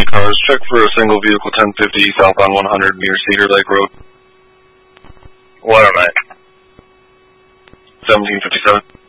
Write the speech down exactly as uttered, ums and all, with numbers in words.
three cars. Check for a single vehicle ten fifty southbound one hundred near Cedar Lake Road. What am I? seventeen fifty-seven.